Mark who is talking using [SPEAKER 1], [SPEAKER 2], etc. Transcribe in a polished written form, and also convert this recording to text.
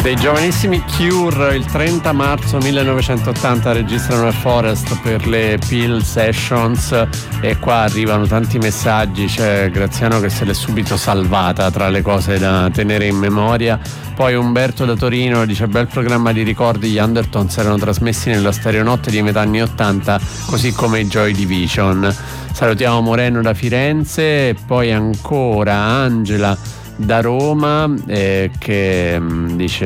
[SPEAKER 1] Dei giovanissimi Cure il 30 marzo 1980 registrano a Forest per le Peel Sessions e qua arrivano tanti messaggi. C'è Graziano che se l'è subito salvata tra le cose da tenere in memoria. Poi Umberto da Torino dice: bel programma di ricordi, gli Undertones erano trasmessi nella stereonotte di metà anni 80 così come i Joy Division. Salutiamo Moreno da Firenze e poi ancora Angela da Roma che dice